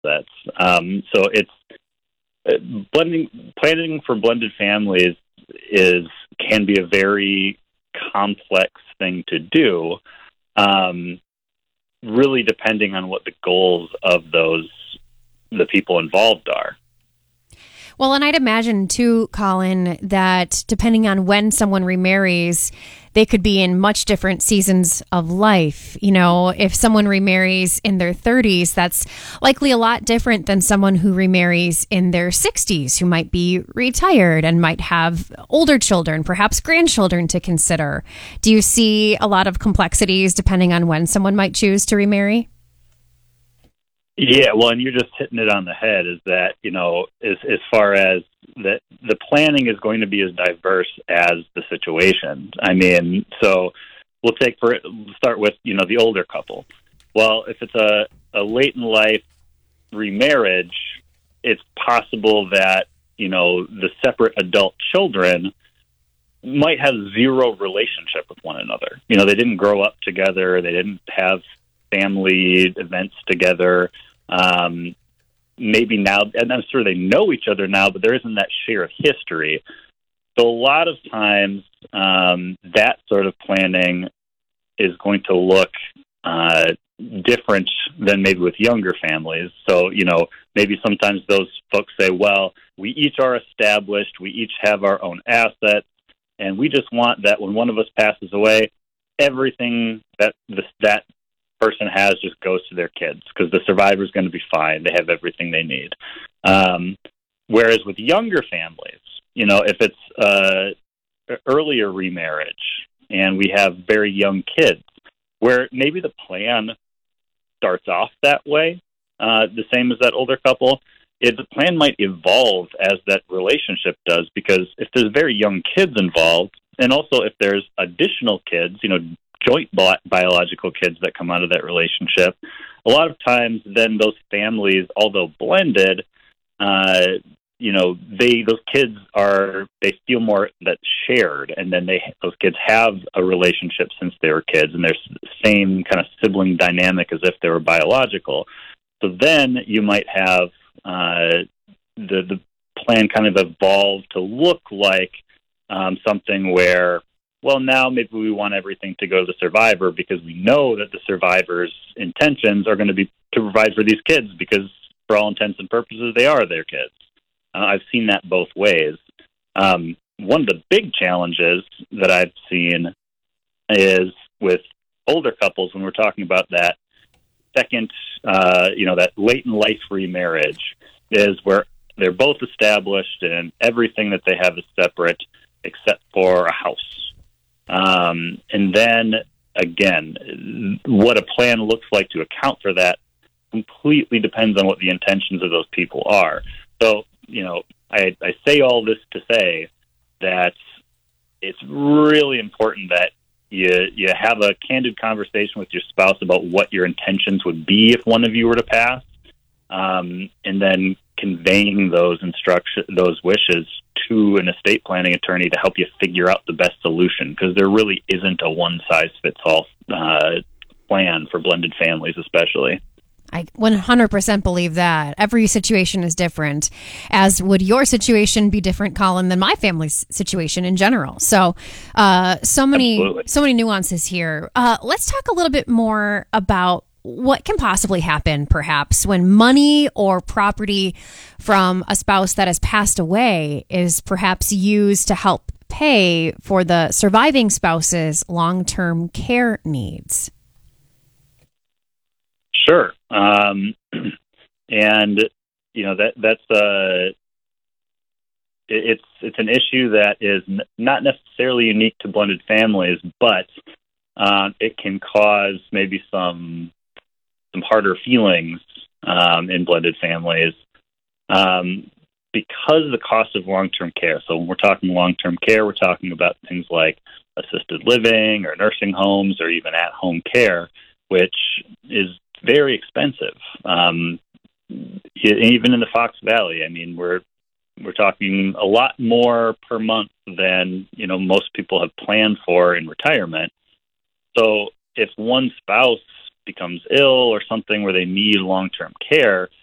assets. So it's planning for blended families can be a very complex thing to do, really depending on what the goals of the people involved are. Well, and I'd imagine too, Colin, that depending on when someone remarries, they could be in much different seasons of life. You know, if someone remarries in their 30s, that's likely a lot different than someone who remarries in their 60s, who might be retired and might have older children, perhaps grandchildren to consider. Do you see a lot of complexities depending on when someone might choose to remarry? Yeah, well, and you're just hitting it on the head, is that, as far as the planning is going to be as diverse as the situation. I mean, so we'll start with, the older couple. Well, if it's a late in life remarriage, it's possible that, the separate adult children might have zero relationship with one another. They didn't grow up together. They didn't have family events together. Maybe now, and I'm sure they know each other now, but there isn't that shared history. So a lot of times, that sort of planning is going to look different than maybe with younger families. So, maybe sometimes those folks say, well, we each are established, we each have our own assets, and we just want that when one of us passes away, everything that person has just goes to their kids, because the survivor is going to be fine. They have everything they need. Whereas with younger families, if it's earlier remarriage and we have very young kids, where maybe the plan starts off that way, the same as that older couple, the plan might evolve as that relationship does, because if there's very young kids involved, and also if there's additional kids, joint biological kids that come out of that relationship, a lot of times then those families, although blended, those kids they feel more that shared, and then those kids have a relationship since they were kids, and there's the same kind of sibling dynamic as if they were biological. So then you might have the plan kind of evolve to look like something where, well, now maybe we want everything to go to the survivor, because we know that the survivor's intentions are going to be to provide for these kids, because for all intents and purposes, they are their kids. I've seen that both ways. One of the big challenges that I've seen is with older couples, when we're talking about that second, that late in life remarriage, is where they're both established and everything that they have is separate except for a house. And then, again, what a plan looks like to account for that completely depends on what the intentions of those people are. So, I say all this to say that it's really important that you have a candid conversation with your spouse about what your intentions would be if one of you were to pass, and then conveying those wishes to an estate planning attorney to help you figure out the best solution, because there really isn't a one-size-fits-all plan for blended families, especially. I 100% believe that. Every situation is different, as would your situation be different, Colin, than my family's situation in general. So, so many nuances here. Let's talk a little bit more about what can possibly happen, perhaps, when money or property from a spouse that has passed away is perhaps used to help pay for the surviving spouse's long-term care needs. Sure. And, that's it's an issue that is not necessarily unique to blended families, but it can cause maybe some harder feelings in blended families because of the cost of long-term care. So when we're talking long-term care, we're talking about things like assisted living or nursing homes or even at-home care, which is very expensive. Even in the Fox Valley, I mean, we're talking a lot more per month than most people have planned for in retirement. So if one spouse becomes ill or something where they need long-term care,